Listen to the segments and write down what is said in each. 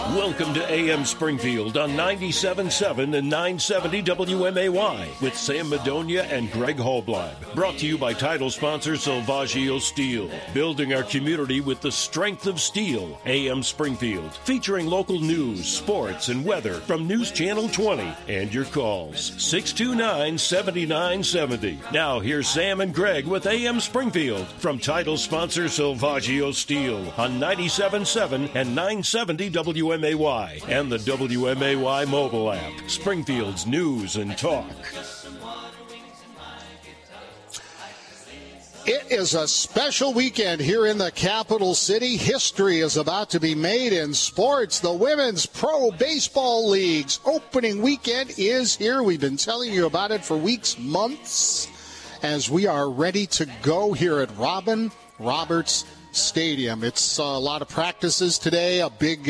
Welcome to AM Springfield on 97.7 and 970 WMAY with Sam Madonia and Greg Holbleib. Brought to you by title sponsor Salvaggio Steel. Building our community with the strength of steel. AM Springfield. Featuring local news, sports, and weather from News Channel 20. And your calls. 629-7970. Now here's Sam and Greg with AM Springfield from title sponsor Salvaggio Steel on 97.7 and 970 WMAY and the WMAY mobile app. Springfield's news and talk. It is a special weekend here in the capital city. History is about to be made in sports. The Women's Pro Baseball League's opening weekend is here. We've been telling you about it for weeks, months, as we are ready to go here at Robin Roberts Stadium. It's a lot of practices today, a big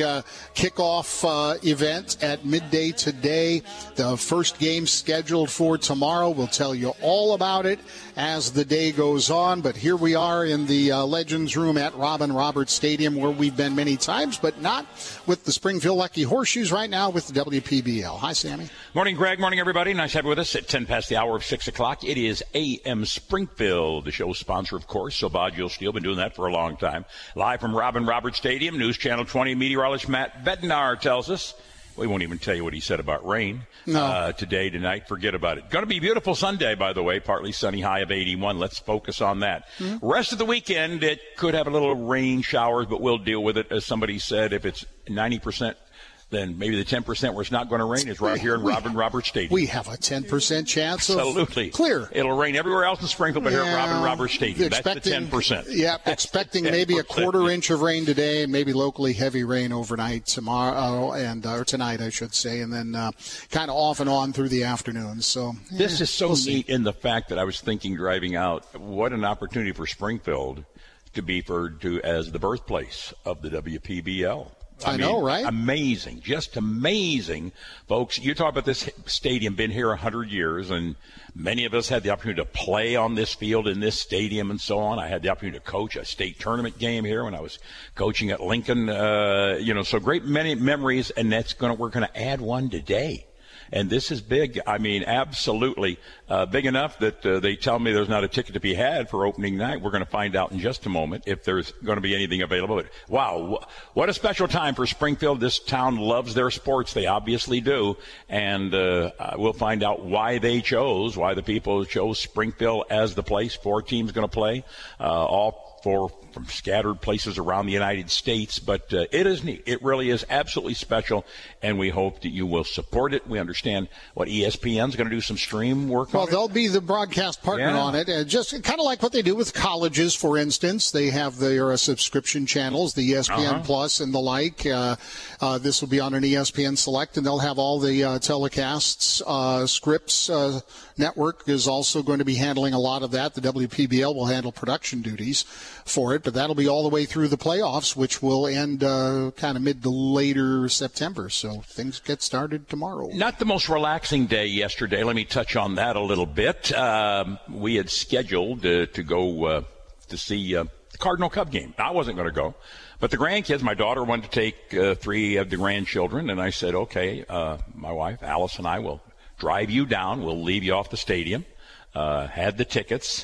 kickoff event at midday today. The first game scheduled for tomorrow. We'll tell you all about it as the day goes on. But here we are in the Legends Room at Robin Roberts Stadium, where we've been many times, but not with the Springfield Lucky Horseshoes right now with the WPBL. Hi, Sammy. Morning, Greg. Morning, everybody. Nice to have you with us at 10 past the hour of 6 o'clock. It is AM Springfield, the show's sponsor, of course. Salvaggio Steel, been doing that for a long time. Live from Robin Roberts Stadium, News Channel 20 meteorologist Matt Bednar tells us. We won't even tell you what he said about rain today, tonight. Forget about it. Going to be a beautiful Sunday, by the way. Partly sunny, high of 81. Let's focus on that. Mm-hmm. Rest of the weekend, it could have a little rain showers, but we'll deal with it. As somebody said, if it's 90%, then maybe the 10% where it's not going to rain is right here in Robin Roberts Stadium. We have a 10% chance of Absolutely. Clear. It'll rain everywhere else in Springfield, but here at Robin Roberts Stadium. That's the 10%. Yeah, expecting maybe a quarter inch of rain today, maybe locally heavy rain overnight tomorrow, or tonight, I should say, and then kind of off and on through the afternoon. So this is so neat in the fact that I was thinking driving out, what an opportunity for Springfield to be referred to as the birthplace of the WPBL. I know, right? Amazing. Just amazing. Folks, you talk about this stadium, been here 100 years, and many of us had the opportunity to play on this field in this stadium and so on. I had the opportunity to coach a state tournament game here when I was coaching at Lincoln. So great many memories, and we're going to add one today. And this is big. I mean, absolutely big enough that they tell me there's not a ticket to be had for opening night. We're going to find out in just a moment if there's going to be anything available. But, wow, what a special time for Springfield. This town loves their sports. They obviously do. And we'll find out why the people chose Springfield as the place. 4 teams going to play, all 4 from scattered places around the United States. But it is neat. It really is absolutely special, and we hope that you will support it. We understand what ESPN's going to do some stream work on it. Well, they'll be the broadcast partner on it. Just kind of like what they do with colleges, for instance. They have their subscription channels, the ESPN Plus and the like. This will be on an ESPN Select, and they'll have all the telecasts. Scripps Network is also going to be handling a lot of that. The WPBL will handle production duties for it, but that'll be all the way through the playoffs, which will end kind of mid to later September. So things get started tomorrow. Not the most relaxing day yesterday. Let me touch on that a little bit. We had scheduled to go to see the Cardinal Cub game. I wasn't going to go. But the grandkids, my daughter wanted to take 3 of the grandchildren, and I said, okay, my wife, Alice, and I will drive you down. We'll leave you off the stadium. Had the tickets.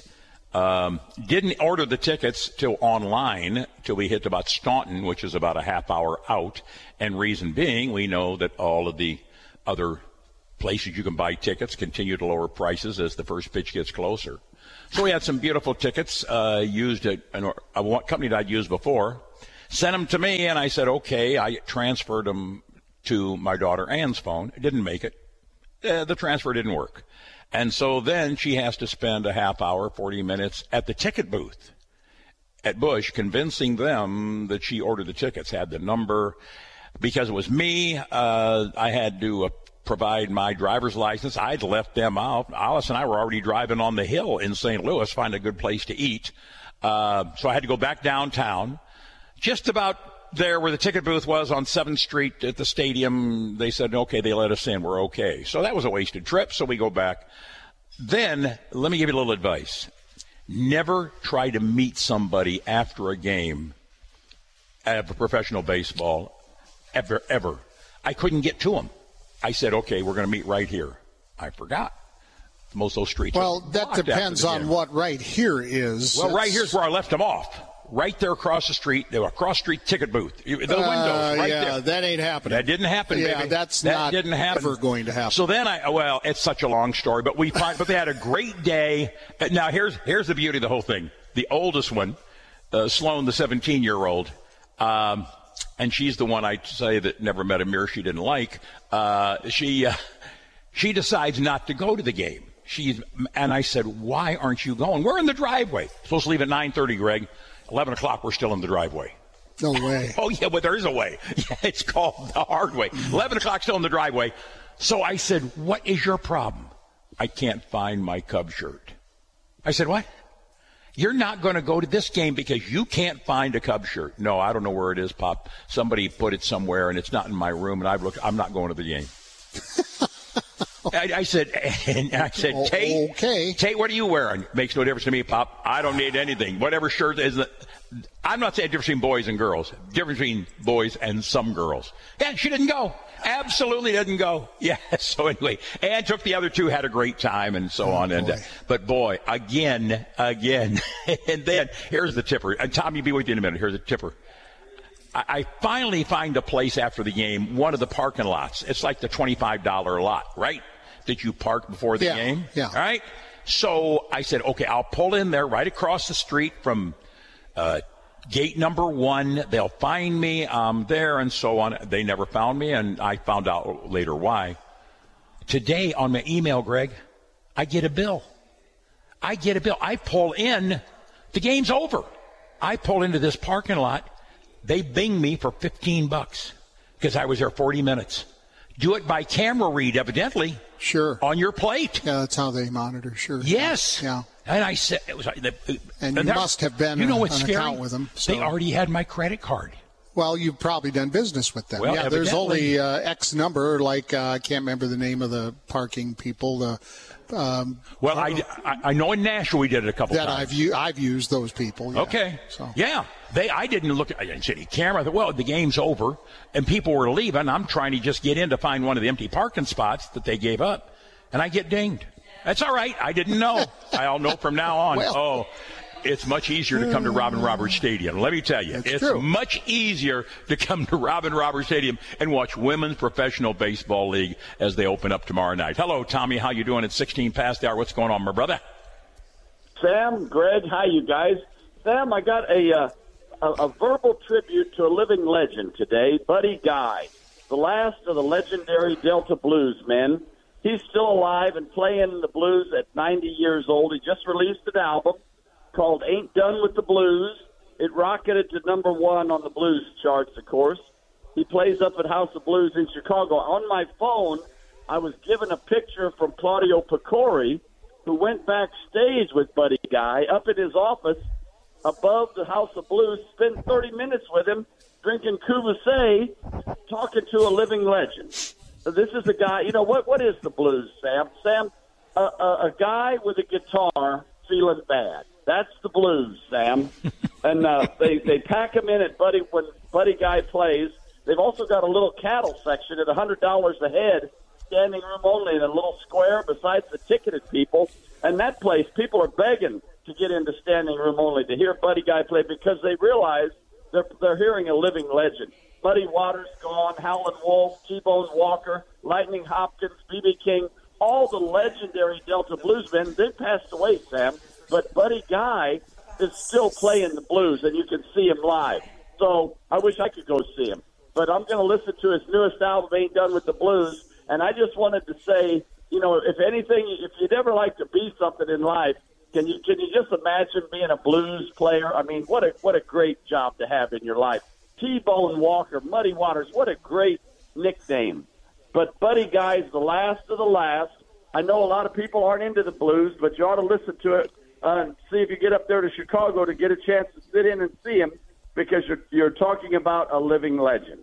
Didn't order the tickets till online till we hit about Staunton, which is about a half hour out. And reason being, we know that all of the other places you can buy tickets continue to lower prices as the first pitch gets closer. So we had some beautiful tickets used at a company that I'd used before. Sent them to me, and I said, okay. I transferred them to my daughter Ann's phone. It didn't make it. The transfer didn't work. And so then she has to spend a half hour, 40 minutes at the ticket booth at Busch, convincing them that she ordered the tickets, had the number. Because it was me, I had to provide my driver's license. I'd left them out. Alice and I were already driving on the hill in St. Louis, find a good place to eat. So I had to go back downtown. Just about there where the ticket booth was on 7th Street at the stadium, they said, okay, they let us in. We're okay. So that was a wasted trip, so we go back. Then, let me give you a little advice. Never try to meet somebody after a game of professional baseball ever. I couldn't get to them. I said, okay, we're going to meet right here. I forgot. Most of those streets. Well, that depends on what right here is. Well, right here's where I left them off. Right there across the street, the cross-street ticket booth. The windows right there. That ain't happening. That didn't happen, yeah, baby. That's not didn't happen. ever going to happen. So then it's such a long story, but but they had a great day. Now, here's the beauty of the whole thing. The oldest one, Sloan, the 17-year-old, and she's the one I say that never met a mirror she didn't like. She decides not to go to the game. And I said, why aren't you going? We're in the driveway. Supposed to leave at 9:30, Greg. 11 o'clock, we're still in the driveway. No way. Oh, yeah, but there is a way. Yeah, it's called the hard way. 11 o'clock, still in the driveway. So I said, what is your problem? I can't find my Cub shirt. I said, what? You're not going to go to this game because you can't find a Cub shirt. No, I don't know where it is, Pop. Somebody put it somewhere, and it's not in my room, and I'm not going to the game. I said, Tate, okay. Tate, what are you wearing? Makes no difference to me, Pop. I don't need anything. Whatever shirt is. I'm not saying difference between boys and girls. Difference between boys and some girls. Yeah, she didn't go. Absolutely didn't go. Yeah. So anyway, and took the other two, had a great time, and so on. Boy. But boy, again, and then here's the tipper. And Tommy, be with you in a minute. Here's the tipper. I finally find a place after the game, one of the parking lots. It's like the $25 lot, right? That you park before the game. Yeah. All right. So I said, okay, I'll pull in there right across the street from gate number 1. They'll find me. I'm there and so on. They never found me, and I found out later why. Today on my email, Greg, I get a bill. I pull in. The game's over. I pull into this parking lot. They bing me for $15 because I was there 40 minutes. Do it by camera read, evidently. Sure. On your plate. Yeah, that's how they monitor, sure. Yes. Yeah. And I said, it was. And you must have been an account with them. So. They already had my credit card. Well, you've probably done business with them. Well, yeah, there's only X number, like I can't remember the name of the parking people. I know in Nashville we did it a couple times. I've used those people. Yeah. Okay. So. Yeah. I didn't look at the city camera. I thought, well, the game's over, and people were leaving. I'm trying to just get in to find one of the empty parking spots that they gave up, and I get dinged. That's all right. I didn't know. I'll know from now on. It's much easier to come to Robin Roberts Stadium. Let me tell you, it's true. much easier to come to Robin Roberts Stadium and watch Women's Professional Baseball League as they open up tomorrow night. Hello, Tommy. How you doing? It's 16 past the hour. What's going on, my brother? Sam, Greg, hi, you guys. Sam, I got a verbal tribute to a living legend today, Buddy Guy, the last of the legendary Delta Blues men. He's still alive and playing the blues at 90 years old. He just released an album called Ain't Done with the Blues. It rocketed to number 1 on the blues charts, of course. He plays up at House of Blues in Chicago. On my phone, I was given a picture from Claudio Picori, who went backstage with Buddy Guy up at his office above the House of Blues, spent 30 minutes with him, drinking Courvoisier, talking to a living legend. So this is a guy, what is the blues, Sam? Sam, a guy with a guitar feeling bad. That's the blues, Sam. And they pack him in when Buddy Guy plays. They've also got a little cattle section at $100 a head, standing room only in a little square besides the ticketed people. And that place, people are begging to get into standing room only to hear Buddy Guy play because they realize they're hearing a living legend. Buddy Waters gone, Howlin' Wolf, T-Bone Walker, Lightning Hopkins, B.B. King, all the legendary Delta bluesmen, they passed away, Sam. But Buddy Guy is still playing the blues, and you can see him live. So I wish I could go see him. But I'm going to listen to his newest album, Ain't Done with the Blues. And I just wanted to say, if anything, if you'd ever like to be something in life, can you just imagine being a blues player? I mean, what a great job to have in your life. T-Bone Walker, Muddy Waters, what a great nickname. But Buddy Guy's the last of the last. I know a lot of people aren't into the blues, but you ought to listen to it and see if you get up there to Chicago to get a chance to sit in and see him, because you're talking about a living legend.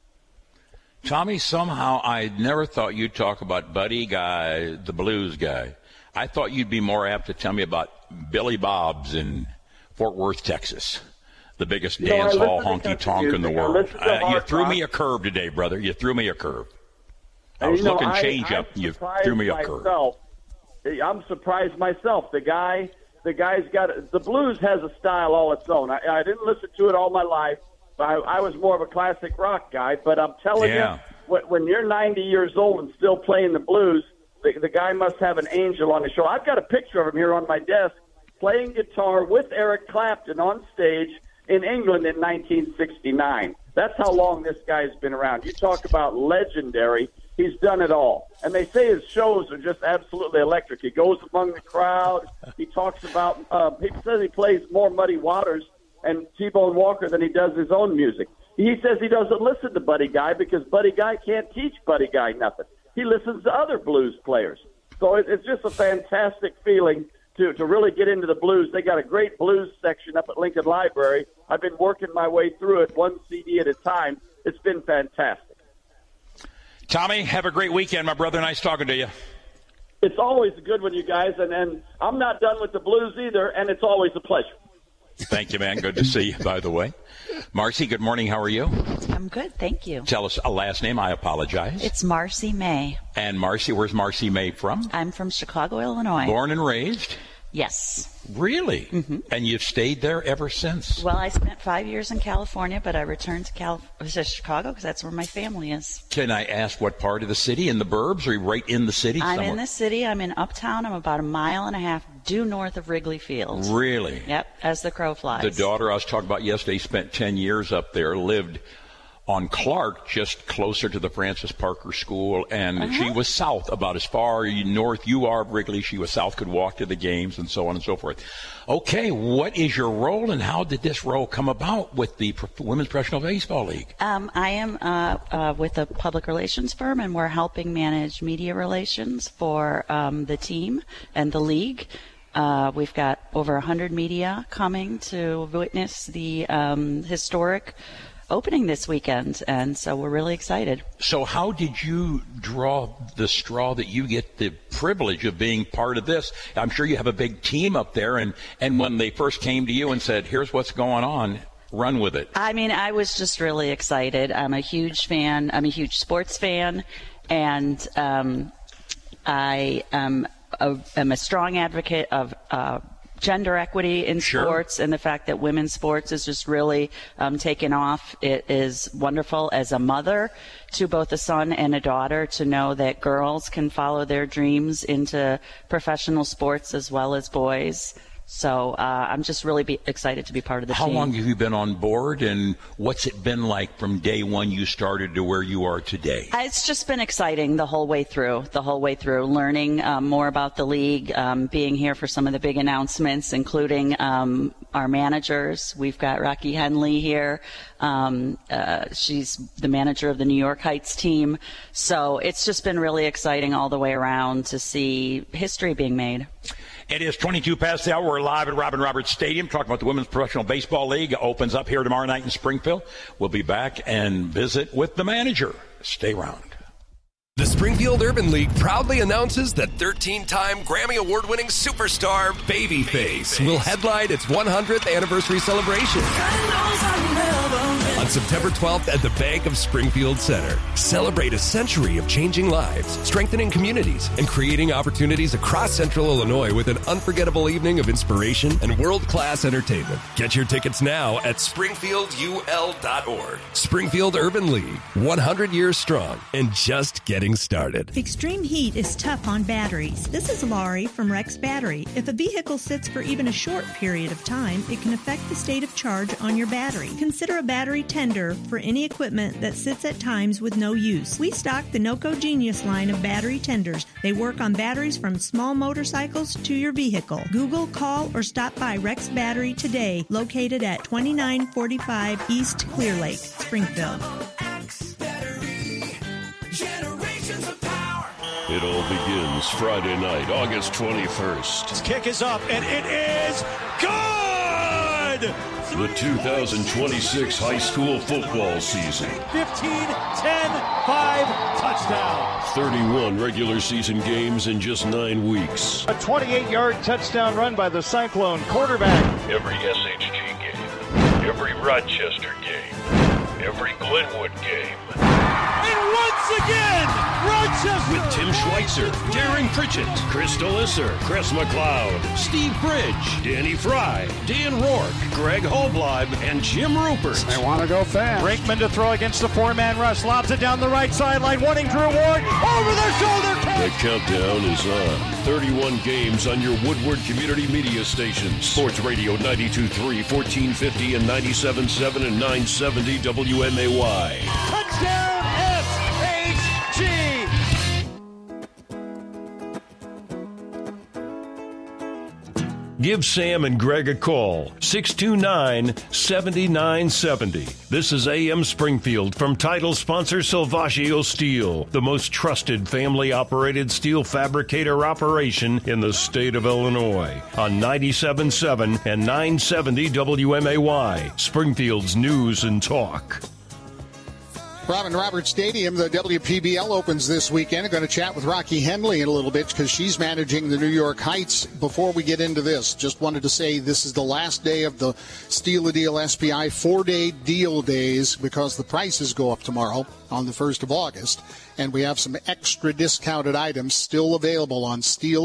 Tommy, somehow I never thought you'd talk about Buddy Guy, the blues guy. I thought you'd be more apt to tell me about Billy Bob's in Fort Worth, Texas. the biggest dance hall honky-tonk in the world. You threw rock. me a curve today, brother. You threw me a curve. I And, was looking change up. You threw me a curve. I'm surprised myself. The guy's got the blues has a style all its own. I didn't listen to it all my life. I was more of a classic rock guy. But I'm telling you, when you're 90 years old and still playing the blues, the guy must have an angel on his shoulder. I've got a picture of him here on my desk playing guitar with Eric Clapton on stage in England in 1969. That's how long this guy's been around. You talk about legendary. He's done it all. And they say his shows are just absolutely electric. He goes among the crowd. He talks about, he says he plays more Muddy Waters and T-Bone Walker than he does his own music. He says he doesn't listen to Buddy Guy because Buddy Guy can't teach Buddy Guy nothing. He listens to other blues players. So it's just a fantastic feeling to really get into the blues. They got a great blues section up at Lincoln Library. I've been working my way through it, one CD at a time. It's been fantastic. Tommy, have a great weekend, my brother. Nice talking to you. It's always a good one, you guys, and I'm not done with the blues either, and it's always a pleasure. Thank you, man. Good to see you, by the way. Marcy, good morning. How are you? I'm good, thank you. Tell us a last name. I apologize. It's Marcy May. And Marcy, where's Marcy May from? I'm from Chicago, Illinois. Born and raised? Yes. Really? Mm-hmm. And you've stayed there ever since? Well, I spent 5 years in California, but I returned to Chicago because that's where my family is. Can I ask what part of the city? In the burbs? Or are you right in the city somewhere? I'm in the city. I'm in Uptown. I'm about a mile and a half due north of Wrigley Field. Really? Yep, as the crow flies. The daughter I was talking about yesterday spent 10 years up there, lived on Clark, just closer to the Francis Parker School, and she was south, about as far north you are of Wrigley. She was south, could walk to the games, and so on and so forth. Okay, what is your role, and how did this role come about with the Women's Professional Baseball League? I am with a public relations firm, and we're helping manage media relations for the team and the league. We've got over 100 media coming to witness the historic opening this weekend, and so we're really excited. So how did you draw the straw that you get the privilege of being part of this? I'm sure you have a big team up there, and when they first came to you and said, here's what's going on, run with it. I mean, I was just really excited. I'm a huge fan. I'm a huge sports fan, and I am a strong advocate of gender equity in sports, and the fact that women's sports is just really taken off. It is wonderful as a mother to both a son and a daughter to know that girls can follow their dreams into professional sports as well as boys. So I'm just really excited to be part of the team. How long have you been on board, and what's it been like from day one you started to where you are today? It's just been exciting the whole way through, learning more about the league, being here for some of the big announcements, including our managers. We've got Rocky Henley here. She's the manager of the New York Heights team. So it's just been really exciting all the way around to see history being made. It is 22 past the hour. We're live at Robin Roberts Stadium talking about the Women's Professional Baseball League. It opens up here tomorrow night in Springfield. We'll be back and visit with the manager. Stay around. The Springfield Urban League proudly announces that 13-time Grammy Award-winning superstar Babyface will headline its 100th anniversary celebration on September 12th at the Bank of Springfield Center. Celebrate a century of changing lives, strengthening communities, and creating opportunities across Central Illinois with an unforgettable evening of inspiration and world-class entertainment. Get your tickets now at springfieldul.org. Springfield Urban League, 100 years strong and just getting started. Extreme heat is tough on batteries. This is Laurie from Rex Battery. If a vehicle sits for even a short period of time, it can affect the state of charge on your battery. Consider a battery tender for any equipment that sits at times with no use. We stock the NOCO Genius line of battery tenders. They work on batteries from small motorcycles to your vehicle. Google, call, or stop by Rex Battery today, located at 2945 East Clear Lake, Springfield. It all begins Friday night, August 21st. This kick is up, and it is good! The 2026 high school football season. 15-10-5 touchdown. 31 regular season games in just 9 weeks. A 28-yard touchdown run by the Cyclone quarterback. Every SHG game, every Rochester game, every Glenwood game. And once again, Rochester! With Tim Schweitzer, Darren Pritchett, Chris DeLisser, Chris McLeod, Steve Bridge, Danny Fry, Dan Rourke, Greg Holbleib, and Jim Rupert. They want to go fast. Brinkman to throw against the four-man rush. Lobs it down the right sideline, wanting Drew Ward. Over the shoulder catch. The countdown is on. 31 games on your Woodward Community Media stations. Sports Radio 92.3, 1450 and 97.7 and 970 WMAY. Touchdown SHG. Give Sam and Greg a call, 629-7970. This is AM Springfield from title sponsor Salvaggio Steel, the most trusted family-operated steel fabricator operation in the state of Illinois. On 97.7 and 970 WMAY, Springfield's News and Talk. Robin Roberts Stadium, the WPBL opens this weekend. I'm going to chat with Rocky Henley in a little bit because she's managing the New York Heights. Before we get into this, just wanted to say this is the last day of the Steal a Deal SPI 4-day deal days because the prices go up tomorrow on the 1st of August. And we have some extra discounted items still available on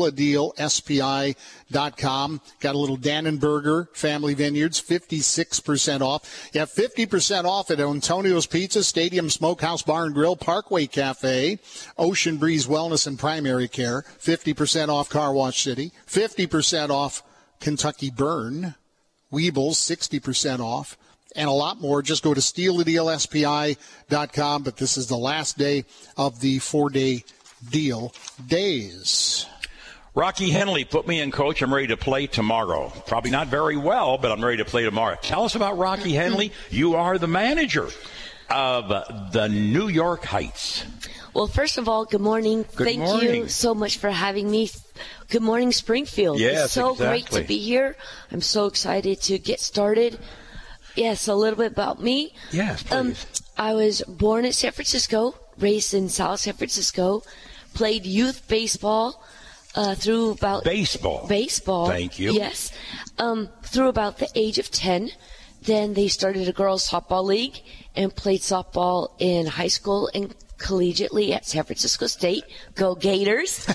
StealADealSPI.com. Got a little Dannenberger Family Vineyards, 56% off. You have 50% off at Antonio's Pizza, Stadium Smokehouse Bar and Grill, Parkway Cafe, Ocean Breeze Wellness and Primary Care, 50% off Car Wash City, 50% off Kentucky Burn, Weebles, 60% off. And a lot more. Just go to StealADealSPI.com. But this is the last day of the 4-day deal days. Rocky Henley, put me in, Coach. I'm ready to play tomorrow. Probably not very well, but I'm ready to play tomorrow. Tell us about Rocky Henley. You are the manager of the New York Heights. Well, first of all, good morning. Thank you so much for having me. Good morning, Springfield. Yes, it's so great to be here. I'm so excited to get started. Yes, a little bit about me. Yes, please. I was born in San Francisco, raised in South San Francisco, played youth baseball through about... Baseball. Thank you. Yes. Through about the age of 10. Then they started a girls' softball league and played softball in high school and collegiately at San Francisco State. Go Gators.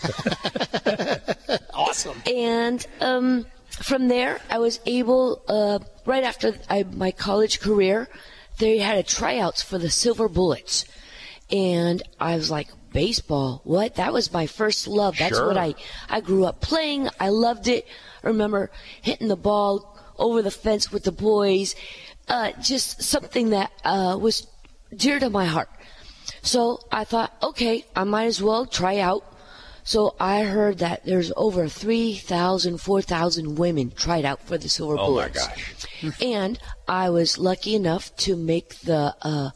Awesome. And... from there, I was able, right after my college career, they had a tryouts for the Silver Bullets. And I was like, baseball? What? That was my first love. That's what I grew up playing. I loved it. I remember hitting the ball over the fence with the boys. Just something that was dear to my heart. So I thought, okay, I might as well try out. So I heard that there's over 3,000, 4,000 women tried out for the Silver Bullets. Oh, my gosh. And I was lucky enough to make the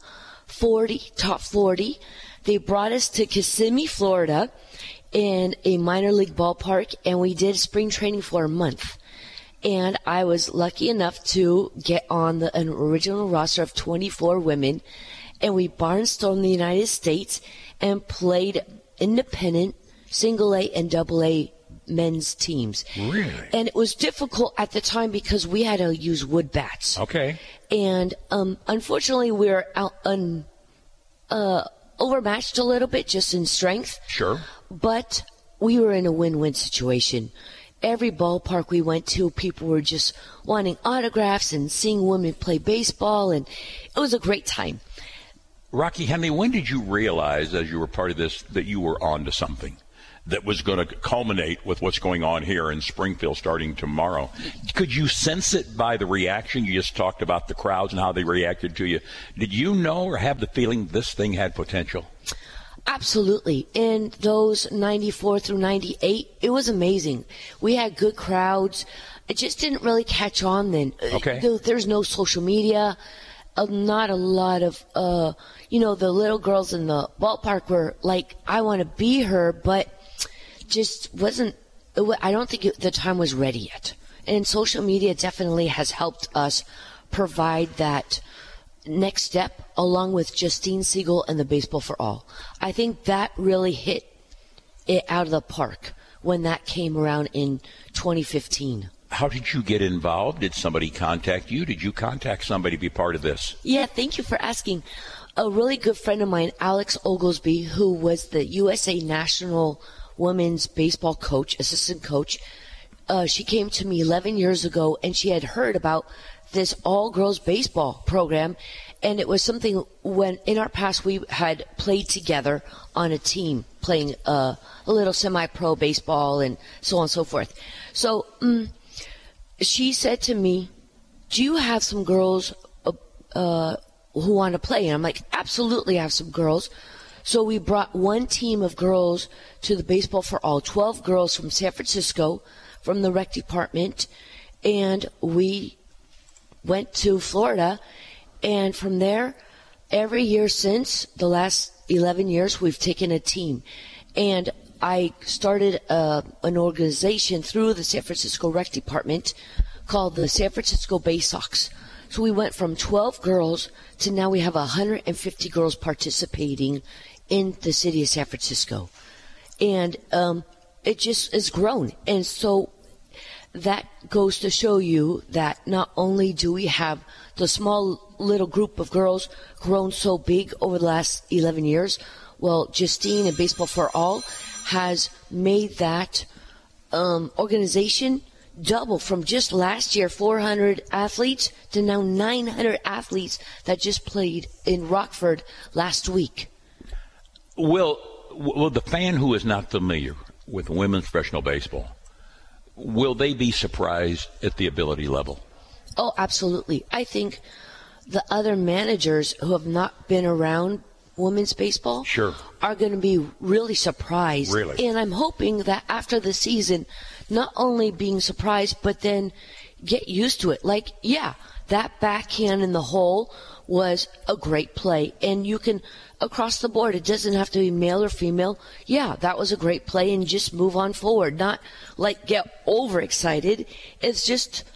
top 40. They brought us to Kissimmee, Florida, in a minor league ballpark, and we did spring training for a month. And I was lucky enough to get on an original roster of 24 women, and we barnstormed the United States and played independent single A and double A men's teams. Really? And it was difficult at the time because we had to use wood bats. Okay. And unfortunately, we were overmatched a little bit just in strength. Sure. But we were in a win-win situation. Every ballpark we went to, people were just wanting autographs and seeing women play baseball, and it was a great time. Rocky Henley, when did you realize, as you were part of this, that you were on to something that was going to culminate with what's going on here in Springfield starting tomorrow? Could you sense it by the reaction? You just talked about the crowds and how they reacted to you. Did you know or have the feeling this thing had potential? Absolutely. In those 94 through 98, it was amazing. We had good crowds. It just didn't really catch on then. Okay. There's no social media. Not a lot of, the little girls in the ballpark were like, I want to be her, but just wasn't, I don't think the time was ready yet. And social media definitely has helped us provide that next step along with Justine Siegel and the Baseball for All. I think that really hit it out of the park when that came around in 2015. How did you get involved? Did somebody contact you? Did you contact somebody to be part of this? Yeah, thank you for asking. A really good friend of mine, Alex Oglesby, who was the USA National Women's Baseball coach, assistant coach, she came to me 11 years ago, and she had heard about this all-girls baseball program, and it was something when in our past we had played together on a team, playing a little semi-pro baseball and so on and so forth. So she said to me, do you have some girls who want to play? And I'm like, absolutely, I have some girls. So we brought one team of girls to the Baseball for All, 12 girls from San Francisco, from the rec department, and we went to Florida. And from there, every year since the last 11 years, we've taken a team. And I started an organization through the San Francisco rec department called the San Francisco Bay Sox. So we went from 12 girls to now we have 150 girls participating in the city of San Francisco. And it just has grown. And so that goes to show you that not only do we have the small little group of girls grown so big over the last 11 years, well, Justine and Baseball for All has made that organization double from just last year, 400 athletes, to now 900 athletes that just played in Rockford last week. Will the fan who is not familiar with women's professional baseball, will they be surprised at the ability level? Oh, absolutely. I think the other managers who have not been around women's baseball are going to be really surprised. Really? And I'm hoping that after the season, not only being surprised, but then get used to it. Like, yeah, that backhand in the hole was a great play. And you can, across the board, it doesn't have to be male or female. Yeah, that was a great play, and just move on forward. Not like get overexcited. It's just,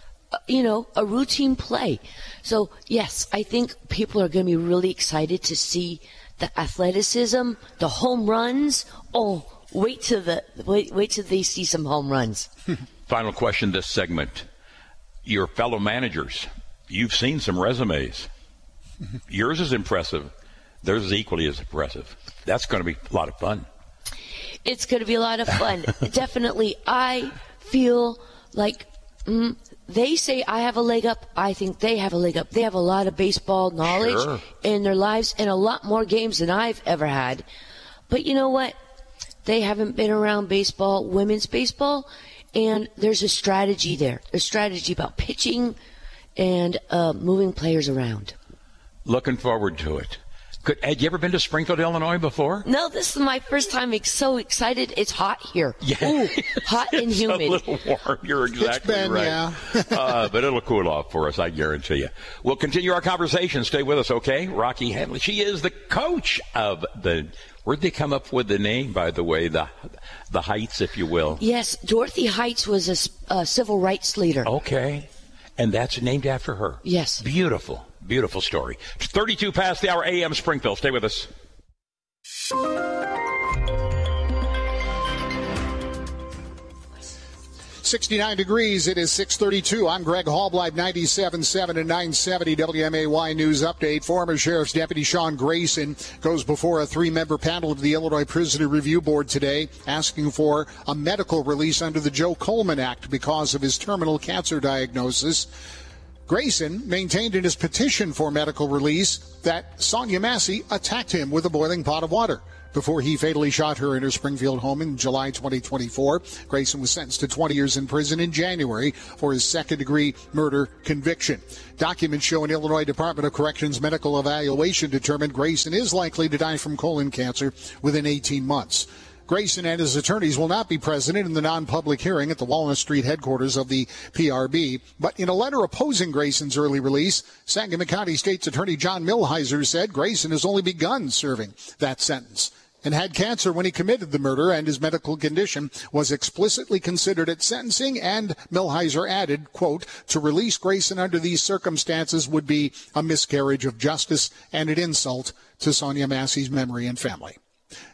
a routine play. So, yes, I think people are going to be really excited to see the athleticism, the home runs. Oh, wait till they see some home runs. Final question this segment. Your fellow managers, you've seen some resumes. Yours is impressive. Theirs is equally as impressive. That's going to be a lot of fun. It's going to be a lot of fun. Definitely. I feel like they say I have a leg up. I think they have a leg up. They have a lot of baseball knowledge in their lives and a lot more games than I've ever had. But you know what? They haven't been around baseball, women's baseball, and there's a strategy there. A strategy about pitching and moving players around. Looking forward to it. Had you ever been to Springfield, Illinois before? No, this is my first time. So excited. It's hot here. Yeah. Ooh, hot and humid. It's a little warm. You're exactly right. Yeah. But it'll cool off for us, I guarantee you. We'll continue our conversation. Stay with us, okay? Rocky Henley. She is the coach of where'd they come up with the name, by the way? The Heights, if you will. Yes, Dorothy Heights was a civil rights leader. Okay. And that's named after her. Yes. Beautiful. Beautiful story. 32 past the hour, AM Springfield. Stay with us. 69 degrees. It is 6:32. I'm Greg Hallbleib, 97.7 and 970 WMAY News Update. Former Sheriff's Deputy Sean Grayson goes before a 3-member panel of the Illinois Prisoner Review Board today, asking for a medical release under the Joe Coleman Act because of his terminal cancer diagnosis. Grayson maintained in his petition for medical release that Sonia Massey attacked him with a boiling pot of water before he fatally shot her in her Springfield home in July 2024. Grayson was sentenced to 20 years in prison in January for his second-degree murder conviction. Documents show an Illinois Department of Corrections medical evaluation determined Grayson is likely to die from colon cancer within 18 months. Grayson and his attorneys will not be present in the non-public hearing at the Walnut Street headquarters of the PRB. But in a letter opposing Grayson's early release, Sangamon County State's Attorney John Millhiser said Grayson has only begun serving that sentence and had cancer when he committed the murder, and his medical condition was explicitly considered at sentencing. And Millhiser added, quote, to release Grayson under these circumstances would be a miscarriage of justice and an insult to Sonia Massey's memory and family.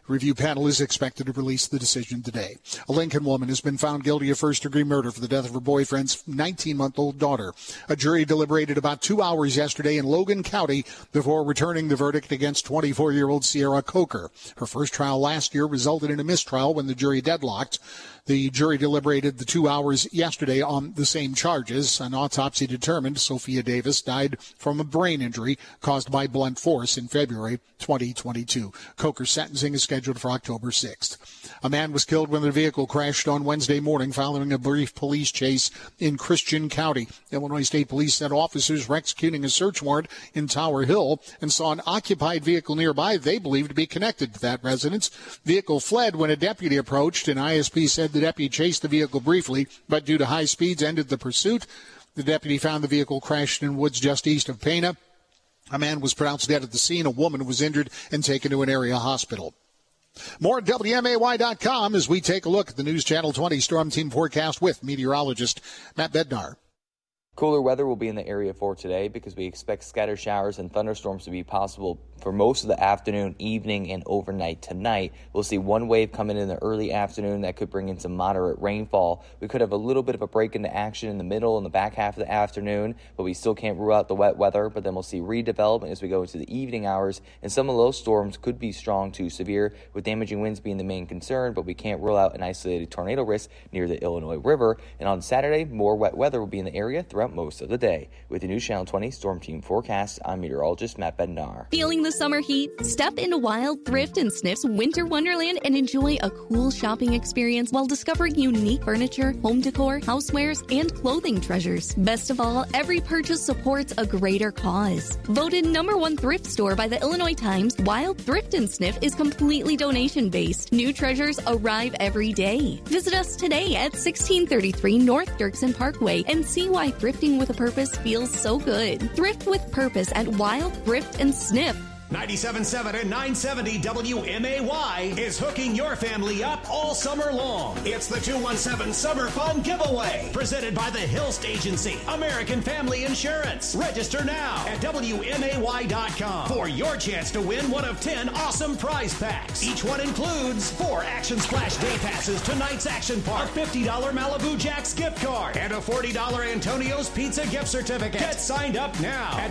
Review panel is expected to release the decision today. A Lincoln woman has been found guilty of first-degree murder for the death of her boyfriend's 19-month-old daughter. A jury deliberated about 2 hours yesterday in Logan County before returning the verdict against 24-year-old Sierra Coker. Her first trial last year resulted in a mistrial when the jury deadlocked. The jury deliberated the 2 hours yesterday on the same charges. An autopsy determined Sophia Davis died from a brain injury caused by blunt force in February 2022. Coker's sentencing is scheduled for October 6th. A man was killed when the vehicle crashed on Wednesday morning following a brief police chase in Christian County. Illinois State Police said officers were executing a search warrant in Tower Hill and saw an occupied vehicle nearby they believed to be connected to that residence. Vehicle fled when a deputy approached, and ISP said the deputy chased the vehicle briefly, but due to high speeds ended the pursuit. The deputy found the vehicle crashed in woods just east of Pana. A man was pronounced dead at the scene. A woman was injured and taken to an area hospital. More at WMAY.com as we take a look at the News Channel 20 Storm Team forecast with meteorologist Matt Bednar. Cooler weather will be in the area for today because we expect scattered showers and thunderstorms to be possible for most of the afternoon, evening, and overnight tonight. We'll see one wave coming in the early afternoon that could bring in some moderate rainfall. We could have a little bit of a break into action in the middle and the back half of the afternoon, but we still can't rule out the wet weather. But then we'll see redevelopment as we go into the evening hours, and some of those storms could be strong to severe, with damaging winds being the main concern, but we can't rule out an isolated tornado risk near the Illinois River. And on Saturday, more wet weather will be in the area throughout most of the day. With the News Channel 20 Storm Team forecast, I'm meteorologist Matt Bednar. Feeling the summer heat? Step into Wild Thrift and Sniff's Winter Wonderland and enjoy a cool shopping experience while discovering unique furniture, home decor, housewares, and clothing treasures. Best of all, every purchase supports a greater cause. Voted #1 thrift store by the Illinois Times, Wild Thrift and Sniff is completely donation-based. New treasures arrive every day. Visit us today at 1633 North Dirksen Parkway and see why thrifting with a purpose feels so good. Thrift with purpose at Wild Thrift and Sniff. 97.7 and 970 WMAY is hooking your family up all summer long. It's the 217 Summer Fun Giveaway, presented by the Hilst Agency, American Family Insurance. Register now at WMAY.com for your chance to win one of 10 awesome prize packs. Each one includes 4 Action Splash Day Passes to Night's Action Park, a $50 Malibu Jack's gift card, and a $40 Antonio's Pizza gift certificate. Get signed up now at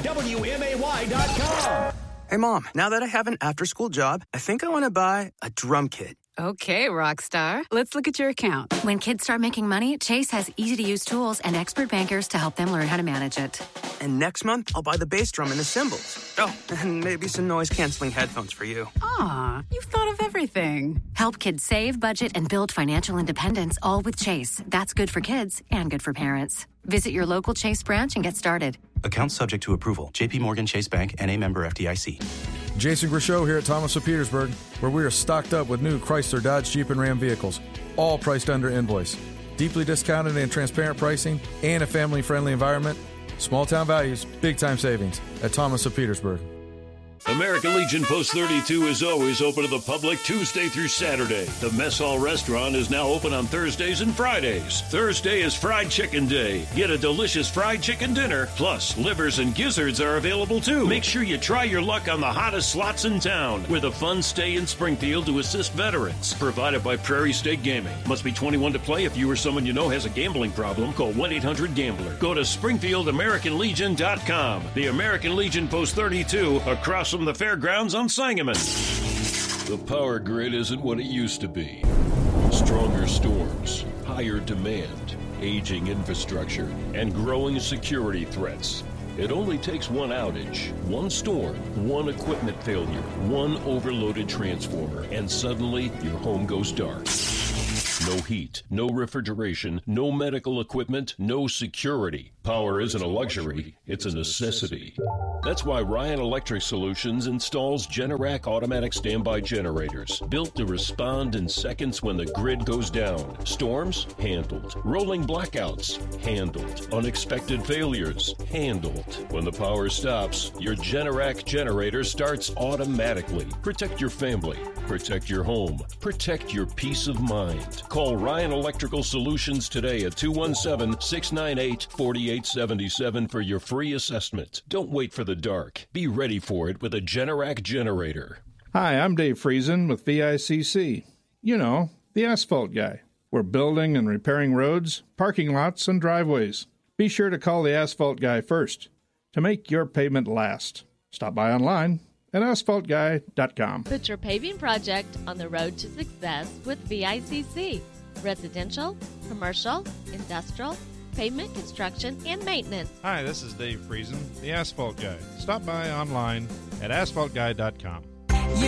WMAY.com. Hey, Mom, now that I have an after-school job, I think I want to buy a drum kit. Okay, rock star. Let's look at your account. When kids start making money, Chase has easy-to-use tools and expert bankers to help them learn how to manage it. And next month, I'll buy the bass drum and the cymbals. Oh, and maybe some noise-canceling headphones for you. Aw, you've thought of everything. Help kids save, budget, and build financial independence, all with Chase. That's good for kids and good for parents. Visit your local Chase branch and get started. Account subject to approval. J.P. Morgan Chase Bank, N.A. member FDIC. Jason Grishow here at Thomas of Petersburg, where we are stocked up with new Chrysler, Dodge, Jeep, and Ram vehicles, all priced under invoice. Deeply discounted and transparent pricing and a family-friendly environment. Small town values, big time savings at Thomas of Petersburg. American Legion Post 32 is always open to the public Tuesday through Saturday. The Mess Hall restaurant is now open on Thursdays and Fridays. Thursday is Fried Chicken Day. Get a delicious fried chicken dinner, plus livers and gizzards are available too. Make sure you try your luck on the hottest slots in town with a fun stay in Springfield to assist veterans. Provided by Prairie State Gaming. Must be 21 to play. If you or someone you know has a gambling problem, call 1-800-GAMBLER. Go to SpringfieldAmericanLegion.com. The American Legion Post 32 across from the fairgrounds on Sangamon. The power grid isn't what it used to be. Stronger storms, higher demand, aging infrastructure, and growing security threats. It only takes one outage, one storm, one equipment failure, one overloaded transformer, and suddenly your home goes dark. No heat, no refrigeration, no medical equipment, no security. Power isn't a luxury, it's a necessity. That's why Ryan Electric Solutions installs Generac automatic standby generators, built to respond in seconds when the grid goes down. Storms? Handled. Rolling blackouts? Handled. Unexpected failures? Handled. When the power stops, your Generac generator starts automatically. Protect your family. Protect your home. Protect your peace of mind. Call Ryan Electrical Solutions today at 217-698-4877 for your free assessment. Don't wait for the dark. Be ready for it with a Generac generator. Hi, I'm Dave Friesen with VICC. You know, the asphalt guy. We're building and repairing roads, parking lots, and driveways. Be sure to call the asphalt guy first to make your pavement last. Stop by online at asphaltguy.com. Put your paving project on the road to success with VICC. Residential, commercial, industrial, pavement construction, and maintenance. Hi, this is Dave Friesen, the asphalt guy. Stop by online at asphaltguy.com.